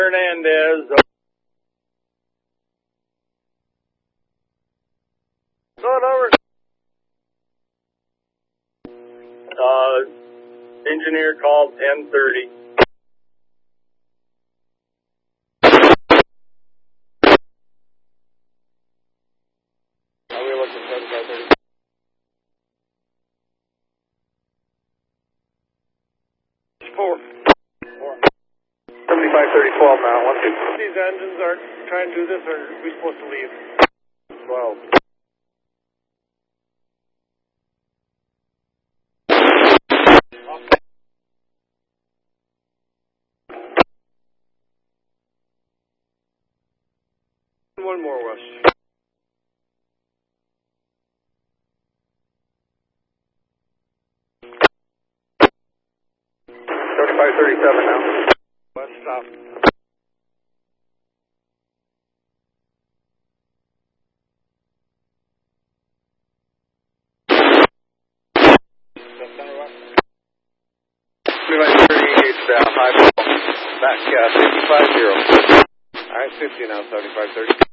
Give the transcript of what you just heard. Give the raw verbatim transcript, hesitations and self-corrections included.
Hernandez. Going over. Uh, engineer called ten thirty. Are we looking seventy-five thirty? Four. Four. seventy-five thirty, twelve now. One, two. These engines are trying to do this, or are we supposed to leave? twelve. One more, West. thirty-five thirty-seven now. West, stop. twenty-five thirty-eight down, high ball. Back, uh, fifty-five zero. All right, fifty now, seventy-five thirty.